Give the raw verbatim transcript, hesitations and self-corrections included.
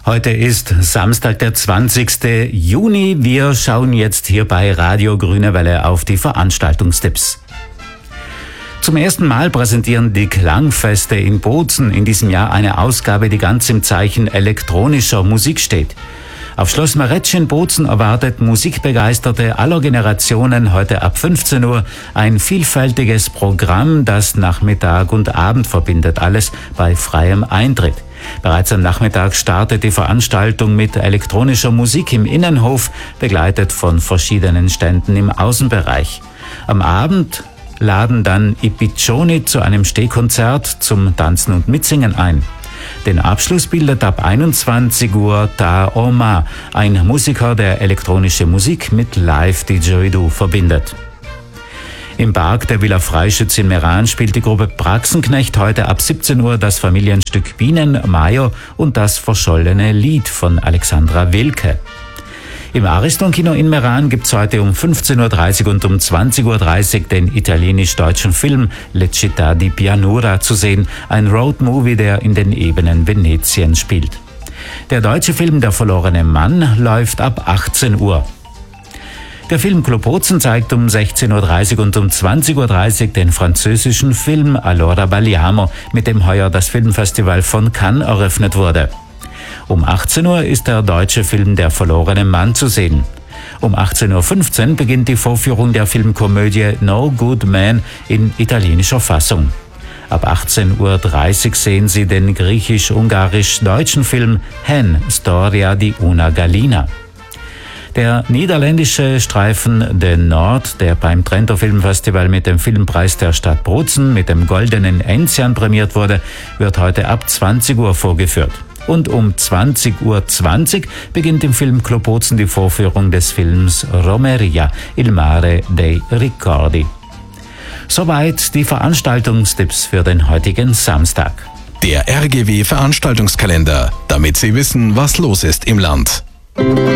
Heute ist Samstag, der zwanzigste Juni. Wir schauen jetzt hier bei Radio Grüne Welle auf die Veranstaltungstipps. Zum ersten Mal präsentieren die Klangfeste in Bozen in diesem Jahr eine Ausgabe, die ganz im Zeichen elektronischer Musik steht. Auf Schloss Maretsch in Bozen erwartet Musikbegeisterte aller Generationen heute ab fünfzehn Uhr ein vielfältiges Programm, das Nachmittag und Abend verbindet, alles bei freiem Eintritt. Bereits am Nachmittag startet die Veranstaltung mit elektronischer Musik im Innenhof, begleitet von verschiedenen Ständen im Außenbereich. Am Abend laden dann i Piccioni zu einem Stehkonzert zum Tanzen und Mitsingen ein. Den Abschluss bildet ab einundzwanzig Uhr Ta Oma, ein Musiker, der elektronische Musik mit Live-Didgeridoo verbindet. Im Park der Villa Freischütz in Meran spielt die Gruppe Praxenknecht heute ab siebzehn Uhr das Familienstück Bienen, Major und das verschollene Lied von Alexandra Wilke. Im Ariston-Kino in Meran gibt's heute um fünfzehn Uhr dreißig und um zwanzig Uhr dreißig den italienisch-deutschen Film Le Città di Pianura zu sehen, ein Roadmovie, der in den Ebenen Venetiens spielt. Der deutsche Film Der verlorene Mann läuft ab achtzehn Uhr. Der Film Club Bozen zeigt um sechzehn Uhr dreißig und um zwanzig Uhr dreißig den französischen Film Allora balliamo, mit dem heuer das Filmfestival von Cannes eröffnet wurde. Um achtzehn Uhr ist der deutsche Film Der verlorene Mann zu sehen. Um achtzehn Uhr fünfzehn beginnt die Vorführung der Filmkomödie No Good Man in italienischer Fassung. Ab achtzehn Uhr dreißig sehen Sie den griechisch-ungarisch-deutschen Film Hen, Storia di una Gallina. Der niederländische Streifen De Nord, der beim Trento Filmfestival mit dem Filmpreis der Stadt Bozen mit dem Goldenen Enzian prämiert wurde, wird heute ab zwanzig Uhr vorgeführt. Und um zwanzig Uhr zwanzig beginnt im Filmclub Bozen die Vorführung des Films Romeria, Il mare dei ricordi. Soweit die Veranstaltungstipps für den heutigen Samstag. Der R G W Veranstaltungskalender, damit Sie wissen, was los ist im Land.